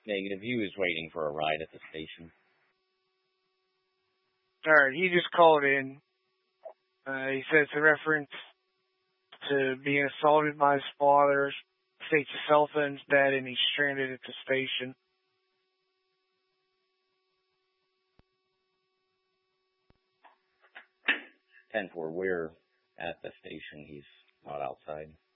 Negative. He was waiting for a ride at the station. Alright, he just called in. He said it's a reference to being assaulted by his father. States his cell phone's dead and he's stranded at the station. We're at the station. He's not outside.